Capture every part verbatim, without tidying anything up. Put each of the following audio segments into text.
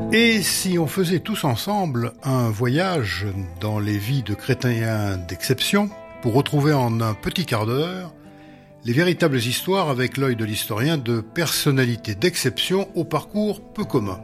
Et si on faisait tous ensemble un voyage dans les vies de chrétiens d'exception pour retrouver en un petit quart d'heure les véritables histoires avec l'œil de l'historien de personnalités d'exception au parcours peu commun.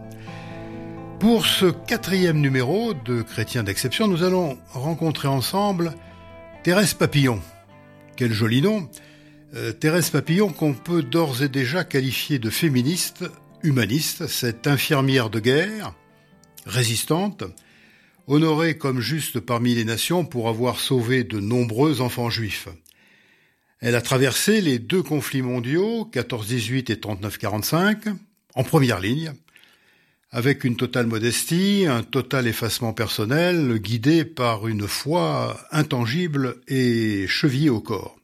Pour ce quatrième numéro de Chrétiens d'exception, nous allons rencontrer ensemble Thérèse Papillon. Quel joli nom! euh, Thérèse Papillon qu'on peut d'ores et déjà qualifier de féministe, humaniste, cette infirmière de guerre, résistante, honorée comme juste parmi les nations pour avoir sauvé de nombreux enfants juifs. Elle a traversé les deux conflits mondiaux, quatorze dix-huit et trente-neuf quarante-cinq, en première ligne, avec une totale modestie, un total effacement personnel, guidé par une foi intangible et chevillée au corps.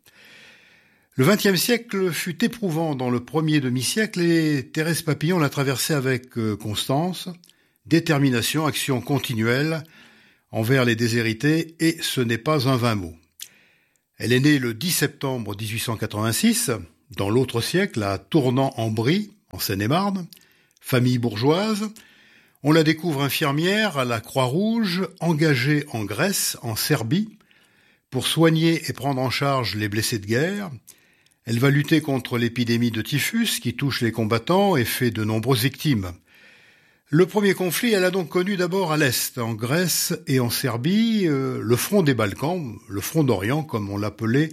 Le vingtième siècle fut éprouvant dans le premier demi-siècle et Thérèse Papillon l'a traversé avec constance, détermination, action continuelle envers les déshérités, et ce n'est pas un vain mot. Elle est née le dix septembre dix-huit cent quatre-vingt-six, dans l'autre siècle, à Tournant-en-Brie, en Seine-et-Marne, famille bourgeoise. On la découvre infirmière à la Croix-Rouge, engagée en Grèce, en Serbie, pour soigner et prendre en charge les blessés de guerre. Elle va lutter contre l'épidémie de typhus qui touche les combattants et fait de nombreuses victimes. Le premier conflit, elle a donc connu d'abord à l'Est, en Grèce et en Serbie, euh, le front des Balkans, le front d'Orient comme on l'appelait.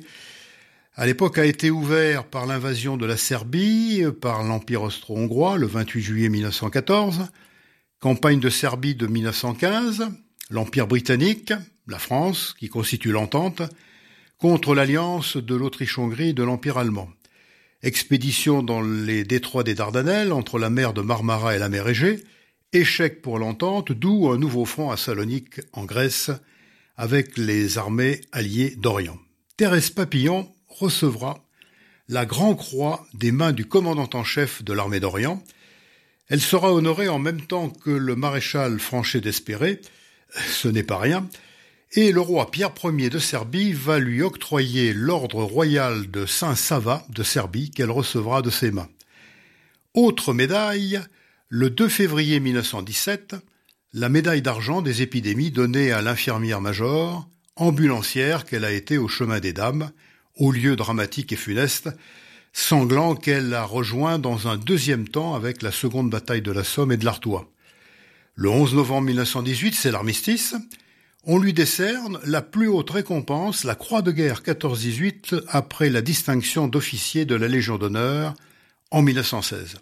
À l'époque a été ouvert par l'invasion de la Serbie, par l'Empire austro-hongrois, le vingt-huit juillet mille neuf cent quatorze, campagne de Serbie de mille neuf cent quinze, l'Empire britannique, la France, qui constitue l'entente, contre l'alliance de l'Autriche-Hongrie et de l'Empire allemand. Expédition dans les détroits des Dardanelles, entre la mer de Marmara et la mer Égée, échec pour l'entente, d'où un nouveau front à Salonique, en Grèce, avec les armées alliées d'Orient. Thérèse Papillon recevra la Grand Croix des mains du commandant en chef de l'armée d'Orient. Elle sera honorée en même temps que le maréchal Franchet d'Espéré, ce n'est pas rien, et le roi Pierre Ier de Serbie va lui octroyer l'ordre royal de Saint-Sava de Serbie qu'elle recevra de ses mains. Autre médaille, le deux février mille neuf cent dix-sept, la médaille d'argent des épidémies donnée à l'infirmière-major, ambulancière qu'elle a été au chemin des Dames, au lieu dramatique et funeste, sanglant qu'elle a rejoint dans un deuxième temps avec la seconde bataille de la Somme et de l'Artois. Le onze novembre mille neuf cent dix-huit, c'est l'armistice, on lui décerne la plus haute récompense, la Croix de guerre quatorze dix-huit, après la distinction d'officier de la Légion d'honneur en mille neuf cent seize.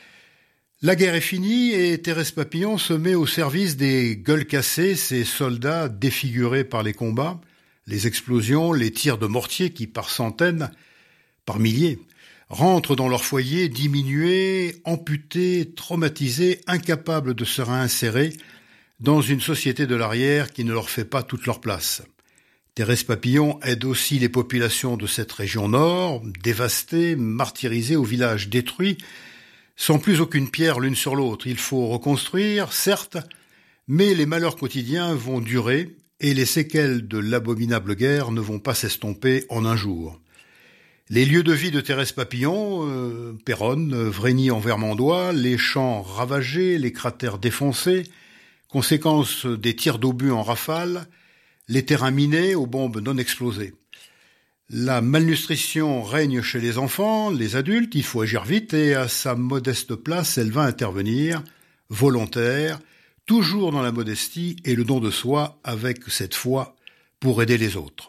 La guerre est finie et Thérèse Papillon se met au service des gueules cassées, ces soldats défigurés par les combats, les explosions, les tirs de mortier qui, par centaines, par milliers, rentrent dans leur foyer diminués, amputés, traumatisés, incapables de se réinsérer dans une société de l'arrière qui ne leur fait pas toute leur place. Thérèse Papillon aide aussi les populations de cette région nord, dévastées, martyrisées, aux villages détruits, sans plus aucune pierre l'une sur l'autre. Il faut reconstruire, certes, mais les malheurs quotidiens vont durer et les séquelles de l'abominable guerre ne vont pas s'estomper en un jour. Les lieux de vie de Thérèse Papillon, euh, Péronne, Vrigny en Vermandois, les champs ravagés, les cratères défoncés, conséquence des tirs d'obus en rafale, les terrains minés aux bombes non explosées. La malnutrition règne chez les enfants, les adultes, il faut agir vite et à sa modeste place, elle va intervenir, volontaire, toujours dans la modestie et le don de soi avec cette foi pour aider les autres.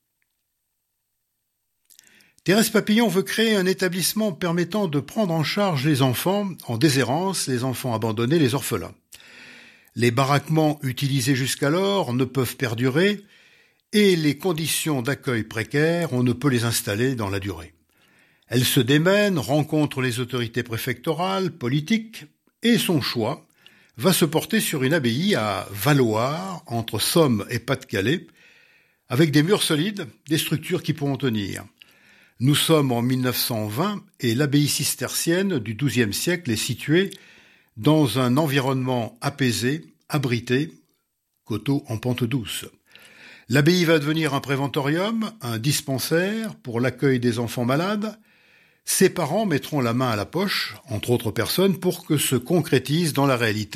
Thérèse Papillon veut créer un établissement permettant de prendre en charge les enfants en déshérence, les enfants abandonnés, les orphelins. Les baraquements utilisés jusqu'alors ne peuvent perdurer et les conditions d'accueil précaires, on ne peut les installer dans la durée. Elle se démène, rencontre les autorités préfectorales, politiques, et son choix va se porter sur une abbaye à Valloire, entre Somme et Pas-de-Calais, avec des murs solides, des structures qui pourront tenir. Nous sommes en mille neuf cent vingt et l'abbaye cistercienne du douzième siècle est située dans un environnement apaisé, abrité, coteaux en pente douce. L'abbaye va devenir un préventorium, un dispensaire pour l'accueil des enfants malades. Ses parents mettront la main à la poche, entre autres personnes, pour que se concrétise dans la réalité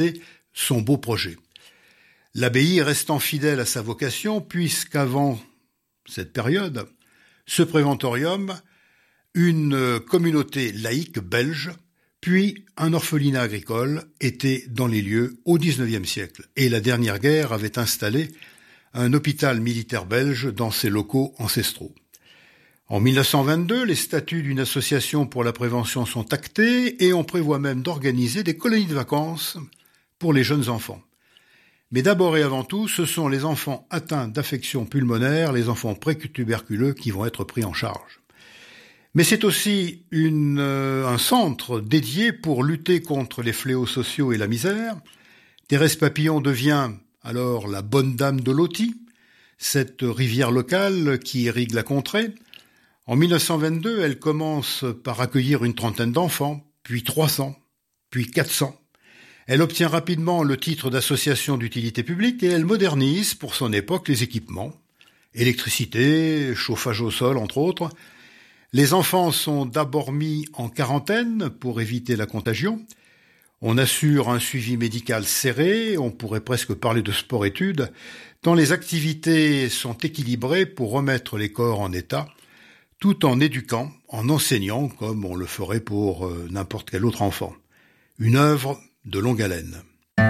son beau projet. L'abbaye restant fidèle à sa vocation, puisqu'avant cette période, ce préventorium, une communauté laïque belge, puis un orphelinat agricole étaient dans les lieux au dix-neuvième siècle. Et la dernière guerre avait installé un hôpital militaire belge dans ses locaux ancestraux. En mille neuf cent vingt-deux, les statuts d'une association pour la prévention sont actés et on prévoit même d'organiser des colonies de vacances pour les jeunes enfants. Mais d'abord et avant tout, ce sont les enfants atteints d'affections pulmonaires, les enfants prétuberculeux qui vont être pris en charge. Mais c'est aussi une, euh, un centre dédié pour lutter contre les fléaux sociaux et la misère. Thérèse Papillon devient alors la bonne dame de Loti, cette rivière locale qui irrigue la contrée. En mille neuf cent vingt-deux, elle commence par accueillir une trentaine d'enfants, puis trois cents, puis quatre cents. Elle obtient rapidement le titre d'association d'utilité publique et elle modernise pour son époque les équipements, électricité, chauffage au sol entre autres. Les enfants sont d'abord mis en quarantaine pour éviter la contagion. On assure un suivi médical serré, on pourrait presque parler de sport-études, tant les activités sont équilibrées pour remettre les corps en état, tout en éduquant, en enseignant, comme on le ferait pour euh, n'importe quel autre enfant. Une œuvre de longue haleine.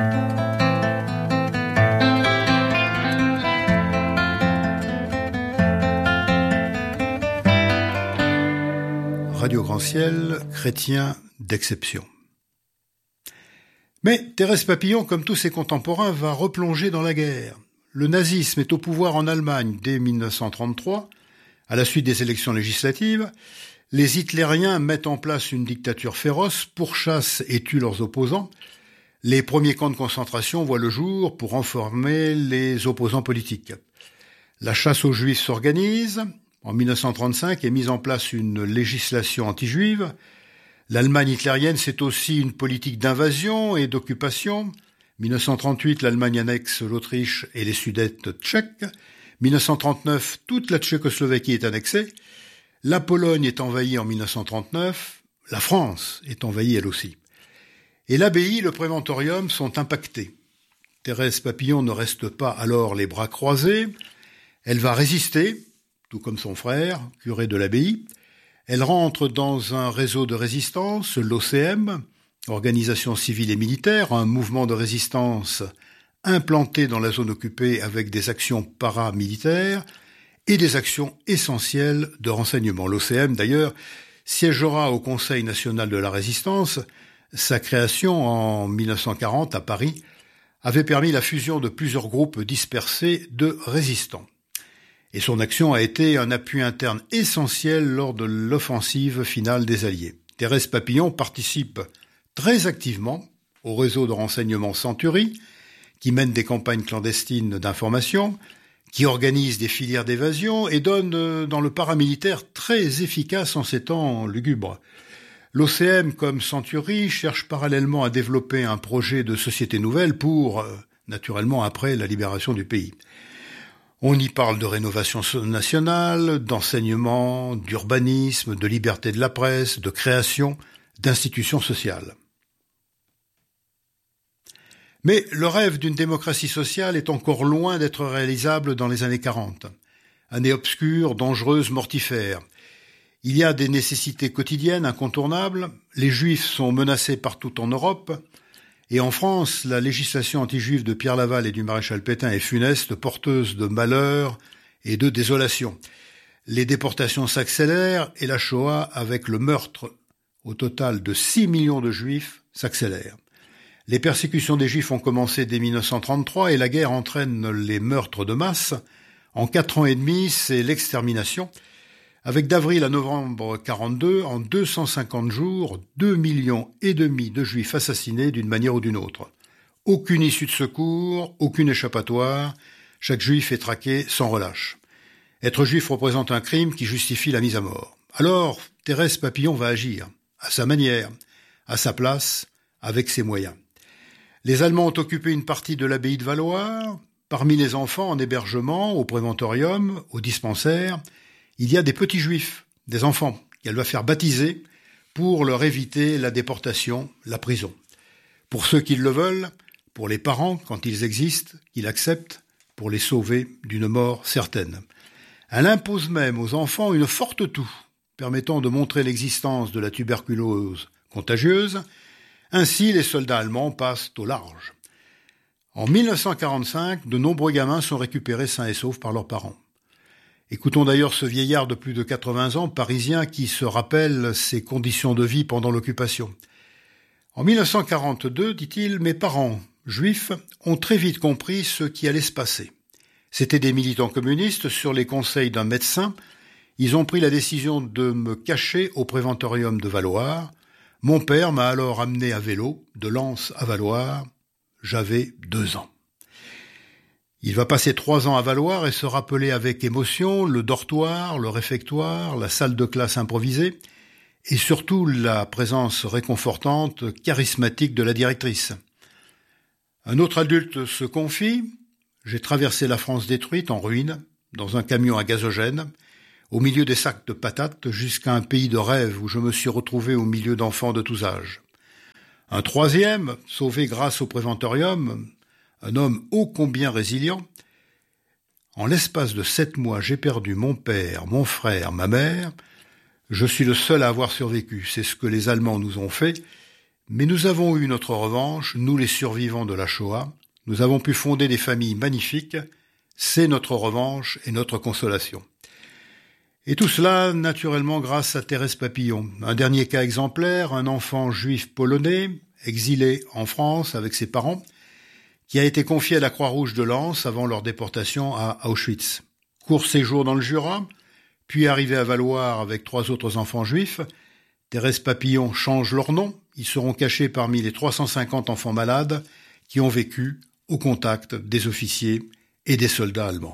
Radio Grand Ciel, chrétien d'exception. Mais Thérèse Papillon, comme tous ses contemporains, va replonger dans la guerre. Le nazisme est au pouvoir en Allemagne dès mille neuf cent trente-trois. À la suite des élections législatives, les hitlériens mettent en place une dictature féroce, pourchassent et tuent leurs opposants. Les premiers camps de concentration voient le jour pour enfermer les opposants politiques. La chasse aux juifs s'organise. En mille neuf cent trente-cinq est mise en place une législation anti-juive. L'Allemagne hitlérienne, c'est aussi une politique d'invasion et d'occupation. mille neuf cent trente-huit, l'Allemagne annexe l'Autriche et les Sudètes tchèques. mille neuf cent trente-neuf, toute la Tchécoslovaquie est annexée. La Pologne est envahie en mille neuf cent trente-neuf. La France est envahie elle aussi. Et l'abbaye, le préventorium sont impactés. Thérèse Papillon ne reste pas alors les bras croisés. Elle va résister, tout comme son frère, curé de l'abbaye. Elle rentre dans un réseau de résistance, l'O C M, Organisation civile et militaire, un mouvement de résistance implanté dans la zone occupée avec des actions paramilitaires et des actions essentielles de renseignement. L'O C M, d'ailleurs, siégera au Conseil national de la résistance. Sa création en mille neuf cent quarante à Paris avait permis la fusion de plusieurs groupes dispersés de résistants. Et son action a été un appui interne essentiel lors de l'offensive finale des Alliés. Thérèse Papillon participe très activement au réseau de renseignement Century, qui mène des campagnes clandestines d'information, qui organise des filières d'évasion et donne dans le paramilitaire très efficace en ces temps lugubres. L'O C M, comme Century, cherche parallèlement à développer un projet de société nouvelle pour, naturellement, après la libération du pays. On y parle de rénovation nationale, d'enseignement, d'urbanisme, de liberté de la presse, de création d'institutions sociales. Mais le rêve d'une démocratie sociale est encore loin d'être réalisable dans les années quarante. Années obscures, dangereuses, mortifères. Il y a des nécessités quotidiennes incontournables. Les Juifs sont menacés partout en Europe. Et en France, la législation anti-juive de Pierre Laval et du maréchal Pétain est funeste, porteuse de malheur et de désolation. Les déportations s'accélèrent et la Shoah, avec le meurtre au total de six millions de Juifs, s'accélère. Les persécutions des Juifs ont commencé dès mille neuf cent trente-trois et la guerre entraîne les meurtres de masse. En quatre ans et demi, c'est l'extermination. Avec d'avril à novembre quarante-deux, en deux cent cinquante jours, deux millions et demi de Juifs assassinés d'une manière ou d'une autre. Aucune issue de secours, aucune échappatoire, chaque Juif est traqué sans relâche. Être Juif représente un crime qui justifie la mise à mort. Alors, Thérèse Papillon va agir, à sa manière, à sa place, avec ses moyens. Les Allemands ont occupé une partie de l'abbaye de Valois. Parmi les enfants en hébergement, au préventorium, au dispensaire, il y a des petits juifs, des enfants, qu'elle va faire baptiser pour leur éviter la déportation, la prison. Pour ceux qui le veulent, pour les parents, quand ils existent, qu'il accepte pour les sauver d'une mort certaine. Elle impose même aux enfants une forte toux, permettant de montrer l'existence de la tuberculose contagieuse. Ainsi, les soldats allemands passent au large. En mille neuf cent quarante-cinq, de nombreux gamins sont récupérés sains et saufs par leurs parents. Écoutons d'ailleurs ce vieillard de plus de quatre-vingts ans, parisien, qui se rappelle ses conditions de vie pendant l'occupation. En mille neuf cent quarante-deux, dit-il, mes parents, juifs, ont très vite compris ce qui allait se passer. C'étaient des militants communistes, sur les conseils d'un médecin. Ils ont pris la décision de me cacher au préventorium de Valloire. Mon père m'a alors amené à vélo, de Lens à Valloire. J'avais deux ans. Il va passer trois ans à Valloire et se rappeler avec émotion le dortoir, le réfectoire, la salle de classe improvisée et surtout la présence réconfortante, charismatique de la directrice. Un autre adulte se confie. J'ai traversé la France détruite, en ruine, dans un camion à gazogène, au milieu des sacs de patates, jusqu'à un pays de rêve où je me suis retrouvé au milieu d'enfants de tous âges. Un troisième, sauvé grâce au préventorium, un homme ô combien résilient. En l'espace de sept mois, j'ai perdu mon père, mon frère, ma mère. Je suis le seul à avoir survécu. C'est ce que les Allemands nous ont fait. Mais nous avons eu notre revanche, nous les survivants de la Shoah. Nous avons pu fonder des familles magnifiques. C'est notre revanche et notre consolation. Et tout cela, naturellement, grâce à Thérèse Papillon. Un dernier cas exemplaire, un enfant juif polonais, exilé en France avec ses parents, qui a été confié à la Croix-Rouge de Lens avant leur déportation à Auschwitz. Court séjour dans le Jura, puis arrivé à Valloire avec trois autres enfants juifs. Thérèse Papillon change leur nom. Ils seront cachés parmi les trois cent cinquante enfants malades qui ont vécu au contact des officiers et des soldats allemands.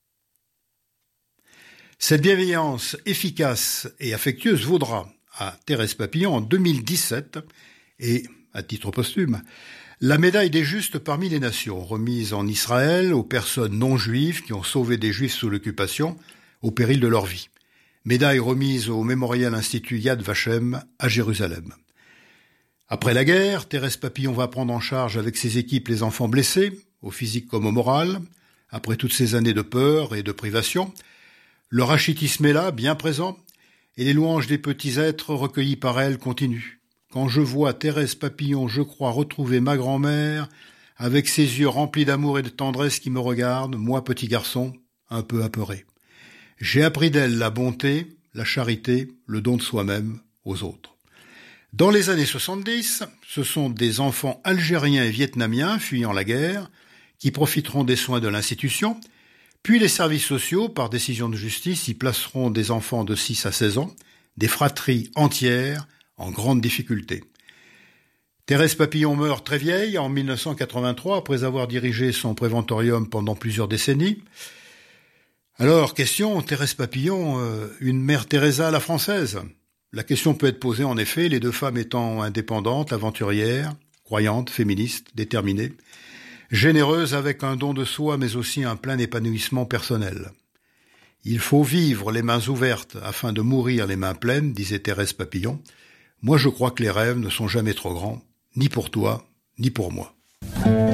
Cette bienveillance efficace et affectueuse vaudra à Thérèse Papillon en deux mille dix-sept et, à titre posthume, la médaille des justes parmi les nations, remise en Israël aux personnes non juives qui ont sauvé des juifs sous l'occupation au péril de leur vie. Médaille remise au Memorial Institut Yad Vashem à Jérusalem. Après la guerre, Thérèse Papillon va prendre en charge avec ses équipes les enfants blessés, au physique comme au moral, après toutes ces années de peur et de privation. Le rachitisme est là, bien présent, et les louanges des petits êtres recueillis par elle continuent. Quand je vois Thérèse Papillon, je crois retrouver ma grand-mère, avec ses yeux remplis d'amour et de tendresse qui me regardent, moi petit garçon, un peu apeuré. J'ai appris d'elle la bonté, la charité, le don de soi-même aux autres. Dans les années soixante-dix, ce sont des enfants algériens et vietnamiens fuyant la guerre qui profiteront des soins de l'institution, puis les services sociaux, par décision de justice, y placeront des enfants de six à seize ans, des fratries entières en grande difficulté. Thérèse Papillon meurt très vieille, en mille neuf cent quatre-vingt-trois, après avoir dirigé son préventorium pendant plusieurs décennies. Alors, question, Thérèse Papillon, euh, une mère Teresa à la française? La question peut être posée en effet, les deux femmes étant indépendantes, aventurières, croyantes, féministes, déterminées, généreuses avec un don de soi mais aussi un plein épanouissement personnel. Il faut vivre les mains ouvertes afin de mourir les mains pleines, disait Thérèse Papillon. Moi je crois que les rêves ne sont jamais trop grands, ni pour toi, ni pour moi.